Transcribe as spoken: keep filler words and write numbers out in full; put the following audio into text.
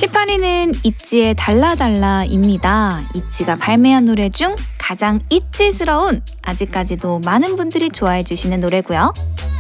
십팔 위는 있지의 달라달라입니다. 있지가 발매한 노래 중 가장 있지스러운, 아직까지도 많은 분들이 좋아해 주시는 노래고요.